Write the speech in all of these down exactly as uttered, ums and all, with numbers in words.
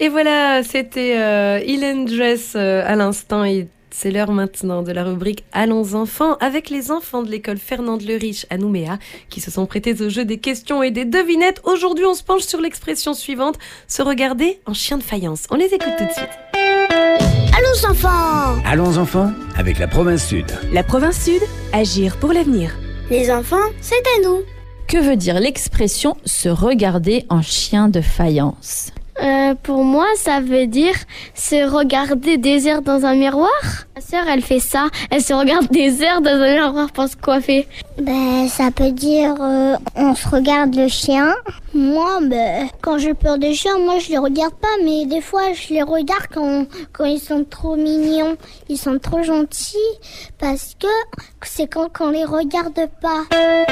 Et voilà, c'était euh, Hélène Dress euh, à l'instant et c'est l'heure maintenant de la rubrique Allons enfants avec les enfants de l'école Fernande Le Riche à Nouméa qui se sont prêtés au jeu des questions et des devinettes. Aujourd'hui, on se penche sur l'expression suivante, se regarder en chien de faïence. On les écoute tout de suite. Allons enfants! Allons enfants avec la province Sud. La province Sud, agir pour l'avenir. Les enfants, c'est à nous. Que veut dire l'expression se regarder en chien de faïence ? Euh, pour moi, ça veut dire se regarder des heures dans un miroir. Ma sœur, elle fait ça. Elle se regarde des heures dans un miroir pour se coiffer. Ben, ça peut dire euh, on se regarde le chien. Moi, ben, quand j'ai peur des chiens, moi je les regarde pas, mais des fois je les regarde quand, quand ils sont trop mignons, ils sont trop gentils, parce que c'est quand, quand on les regarde pas.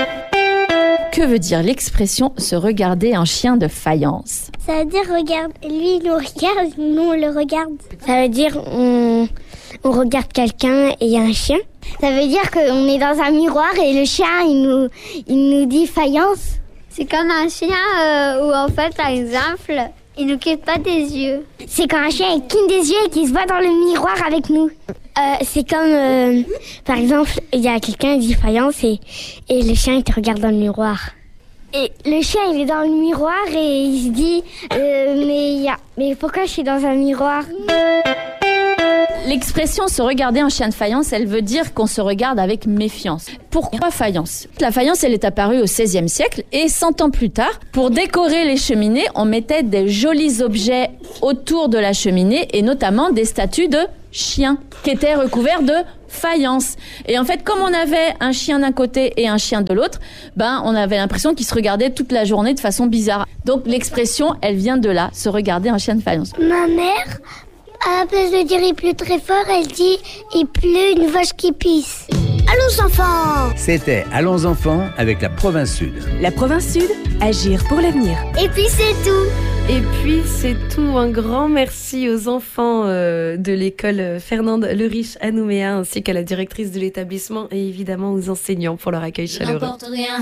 Que veut dire l'expression se regarder en chien de faïence ? Ça veut dire regarde, lui il nous regarde, nous on le regarde. Ça veut dire on, on regarde quelqu'un et il y a un chien. Ça veut dire qu'on est dans un miroir et le chien il nous, il nous dit faïence. C'est comme un chien euh, où en fait, par exemple, il ne quitte pas des yeux. C'est quand un chien il cligne des yeux et qu'il se voit dans le miroir avec nous. Euh, c'est comme, euh, par exemple, il y a quelqu'un qui dit faïence et, et le chien il te regarde dans le miroir. Et le chien il est dans le miroir et il se dit euh, mais, y a, mais pourquoi je suis dans un miroir ? L'expression se regarder en chien de faïence, elle veut dire qu'on se regarde avec méfiance. Pourquoi faïence ? La faïence, elle est apparue au seizième siècle et cent ans plus tard, pour décorer les cheminées, on mettait des jolis objets autour de la cheminée et notamment des statues de chiens qui étaient recouverts de faïence. Et en fait, comme on avait un chien d'un côté et un chien de l'autre, ben on avait l'impression qu'ils se regardaient toute la journée de façon bizarre. Donc l'expression, elle vient de là, se regarder en chien de faïence. Ma mère, à la place de dire il pleut très fort, elle dit il pleut une vache qui pisse. Allons enfants! C'était Allons enfants avec la province Sud. La province Sud, agir pour l'avenir. Et puis c'est tout! Et puis c'est tout, un grand merci aux enfants euh, de l'école Fernande Le Riche à Nouméa ainsi qu'à la directrice de l'établissement et évidemment aux enseignants pour leur accueil chaleureux.